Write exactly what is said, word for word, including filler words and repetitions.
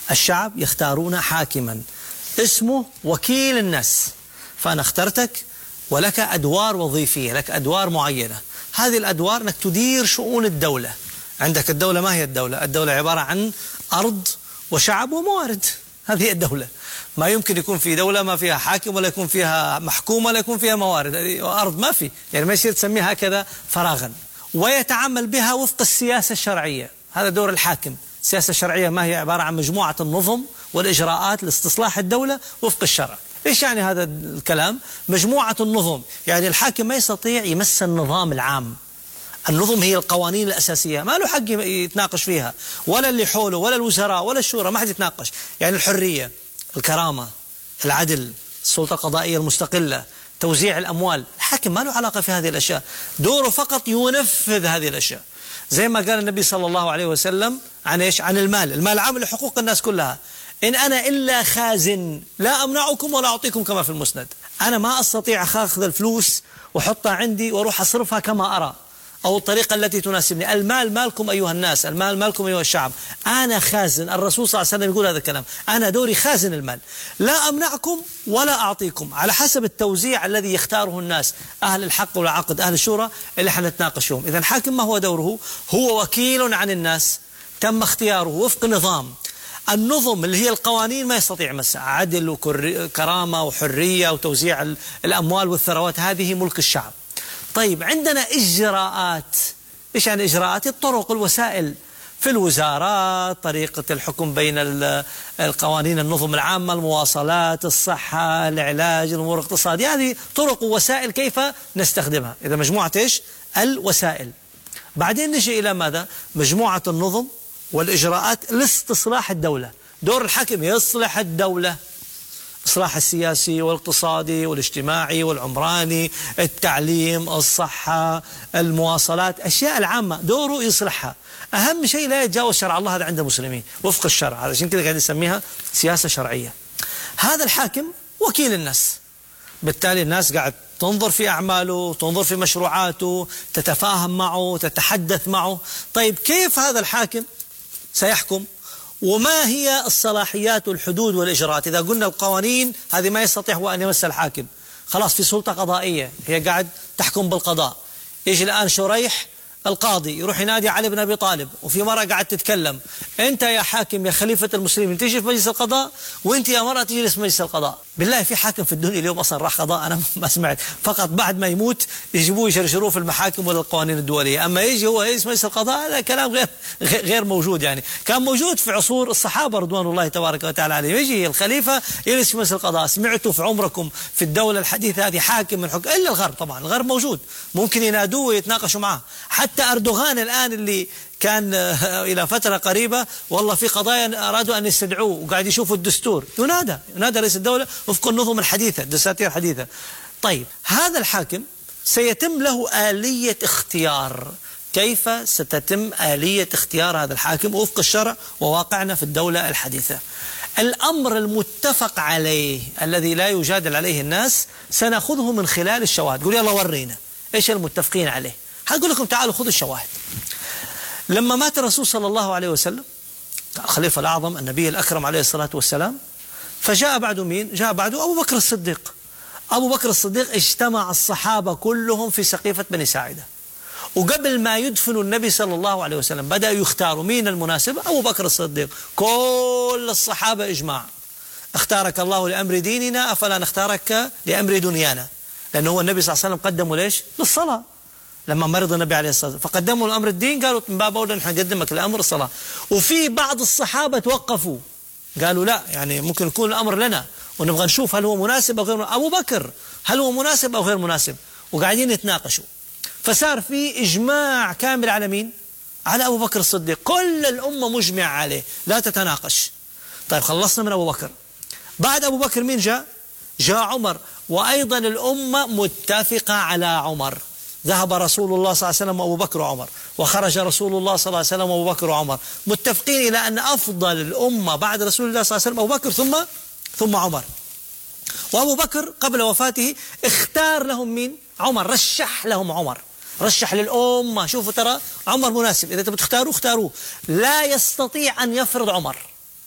الشعب يختارون حاكما اسمه وكيل الناس، فأنا اخترتك ولك أدوار وظيفية، لك أدوار معينة. هذه الأدوار أنك تدير شؤون الدولة. عندك الدولة، ما هي الدولة؟ الدولة عبارة عن أرض وشعب وموارد، هذه الدولة. ما يمكن يكون في دولة ما فيها حاكم ولا يكون فيها محكوم ولا يكون فيها موارد، أرض ما في، يعني ما يصير تسميها هكذا فراغا. ويتعامل بها وفق السياسة الشرعية، هذا دور الحاكم. السياسة الشرعية ما هي؟ عبارة عن مجموعة النظم والإجراءات لاستصلاح الدولة وفق الشرع. إيش يعني هذا الكلام؟ مجموعة النظم، يعني الحاكم ما يستطيع يمس النظام العام. النظم هي القوانين الأساسية، ما له حق يتناقش فيها، ولا اللي حوله ولا الوزراء ولا الشورى، ما حد يتناقش. يعني الحرية، الكرامة، العدل، السلطة القضائية المستقلة، توزيع الأموال، الحاكم ما له علاقة في هذه الأشياء، دوره فقط ينفذ هذه الأشياء. زي ما قال النبي صلى الله عليه وسلم عن إيش؟ عن المال، المال عام لحقوق الناس كلها. إن أنا إلا خازن لا أمنعكم ولا أعطيكم، كما في المسند. أنا ما أستطيع أخذ الفلوس وحطها عندي وأروح أصرفها كما أرى أو الطريقة التي تناسبني. المال مالكم أيها الناس، المال مالكم أيها الشعب. أنا خازن، الرسول صلى الله عليه وسلم يقول هذا الكلام، أنا دوري خازن المال، لا أمنعكم ولا أعطيكم، على حسب التوزيع الذي يختاره الناس، أهل الحق والعقد، أهل الشورى اللي حنتناقش فيهم. إذن الحاكم ما هو دوره؟ هو وكيل عن الناس، تم اختياره وفق نظام. النظم اللي هي القوانين ما يستطيع مسها، عدل وكرامة وحرية وتوزيع الأموال والثروات، هذه ملك الشعب. طيب عندنا إجراءات. إيش يعني إجراءات؟ الطرق، الوسائل في الوزارات، طريقة الحكم بين القوانين، النظم العامة، المواصلات، الصحة، العلاج، الأمور الاقتصادية، هذه طرق ووسائل كيف نستخدمها. إذا مجموعة إيش؟ الوسائل. بعدين نجي إلى ماذا؟ مجموعة النظم والإجراءات لاستصلاح الدولة. دور الحاكم يصلح الدولة، الإصلاح السياسي والاقتصادي والاجتماعي والعمراني، التعليم، الصحة، المواصلات، أشياء العامة دوره يصلحها. أهم شيء لا يتجاوز شرع الله، هذا عند المسلمين وفق الشرع، هذا عشان كذا قاعد نسميها سياسة شرعية. هذا الحاكم وكيل الناس، بالتالي الناس قاعد تنظر في أعماله، تنظر في مشروعاته، تتفاهم معه، تتحدث معه. طيب كيف هذا الحاكم سيحكم؟ وما هي الصلاحيات والحدود والإجراءات؟ إذا قلنا القوانين هذه ما يستطيع هو أن يمس الحاكم، خلاص في سلطة قضائية هي قاعد تحكم بالقضاء. يجي الآن شريح القاضي يروح ينادي علي بن أبي طالب، وفي مرة قاعد تتكلم، أنت يا حاكم يا خليفة المسلمين تيجي في مجلس القضاء، وأنت يا مرة تجلس في مجلس القضاء. بالله في حاكم في الدنيا اليوم أصلا راح قضاء؟ أنا ما سمعت، فقط بعد ما يموت يجيبوه يشرشروه في المحاكم ولا القوانين الدولية. أما يجي هو يجلس مجلس القضاء، هذا كلام غير غير موجود. يعني كان موجود في عصور الصحابة رضوان الله تبارك وتعالى عليهم، يجي الخليفة يجلس في مجلس القضاء. سمعتوا في عمركم في الدولة الحديثة هذه حاكم من حكم؟ إلا الغرب طبعا، الغرب موجود، ممكن ينادوه ويتناقشوا معه. حتى أردوغان الآن اللي كان إلى فترة قريبة والله في قضايا أرادوا أن يستدعوه وقاعد يشوفوا الدستور، ينادى ينادى رئيس الدولة وفق النظم الحديثة، الدساتير الحديثة. طيب هذا الحاكم سيتم له آلية اختيار. كيف ستتم آلية اختيار هذا الحاكم وفق الشرع وواقعنا في الدولة الحديثة؟ الأمر المتفق عليه الذي لا يجادل عليه الناس سنأخذه من خلال الشواهد. قول يلا ورينا إيش المتفقين عليه. هقول لكم تعالوا خذوا الشواهد. لما مات الرسول صلى الله عليه وسلم الخليفة الأعظم النبي الأكرم عليه الصلاة والسلام، فجاء بعده مين؟ جاء بعده أبو بكر الصديق. أبو بكر الصديق اجتمع الصحابة كلهم في سقيفة بني ساعدة، وقبل ما يدفنوا النبي صلى الله عليه وسلم بدأوا يختاروا مين المناسب؟ أبو بكر الصديق. كل الصحابة إجماع، اختارك الله لأمر ديننا أفلا نختارك لأمر دنيانا، لأنه هو النبي صلى الله عليه وسلم قدموا ليش؟ للصلاة. لما مرض النبي عليه الصلاة والسلام فقدموا الأمر الدين، قالوا من باب أولى نحن نقدمك لأمر الصلاة. وفي بعض الصحابة توقفوا قالوا لا، يعني ممكن يكون الأمر لنا ونبغى نشوف هل هو مناسب أو غير مناسب. أبو بكر هل هو مناسب أو غير مناسب؟ وقاعدين يتناقشوا، فصار في إجماع كامل على مين؟ على أبو بكر الصديق، كل الأمة مجمع عليه لا تتناقش. طيب خلصنا من أبو بكر. بعد أبو بكر مين جاء؟ جاء عمر، وأيضا الأمة متفقة على عمر. ذهب رسول الله صلى الله عليه وسلم وأبو بكر وعمر، وخرج رسول الله صلى الله عليه وسلم وأبو بكر وعمر، متفقين إلى أن أفضل الأمة بعد رسول الله صلى الله عليه وسلم أبو بكر ثم ثم عمر. وأبو بكر قبل وفاته اختار لهم مين؟ عمر، رشح لهم عمر، رشح للأمة، شوفوا ترى عمر مناسب، إذا تبغوا تختاروه اختاروه، لا يستطيع أن يفرض عمر.